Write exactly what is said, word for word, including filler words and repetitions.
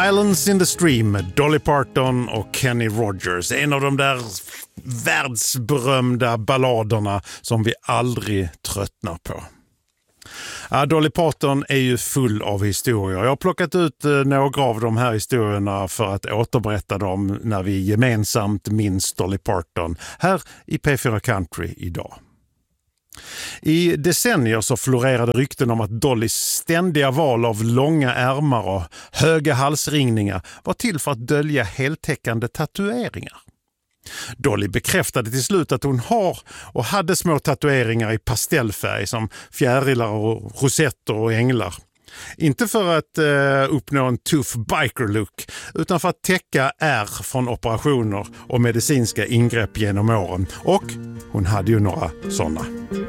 Silence in the Stream, Dolly Parton och Kenny Rogers. En av de där världsberömda balladerna som vi aldrig tröttnar på. Ja, Dolly Parton är ju full av historier. Jag har plockat ut några av de här historierna för att återberätta dem när vi gemensamt minns Dolly Parton här i P fyra Country idag. I decennier så florerade rykten om att Dollys ständiga val av långa ärmar och höga halsringningar var till för att dölja heltäckande tatueringar. Dolly bekräftade till slut att hon har och hade små tatueringar i pastellfärg som fjärilar och rosetter och änglar. Inte för att eh, uppnå en tuff biker-look utan för att täcka ärr från operationer och medicinska ingrepp genom åren. Och hon hade ju några sådana.